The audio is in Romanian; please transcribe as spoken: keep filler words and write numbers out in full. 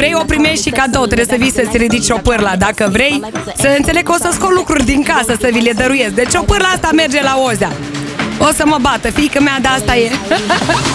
vrei, o primești și cadou. Trebuie să vii să-ți ridici o pârla. Dacă vrei, să înțeleg că o să scot lucruri din casă să vi le dăruiesc. Deci o pârla asta merge la Ozea. O să mă bată, fiică mea, de asta e.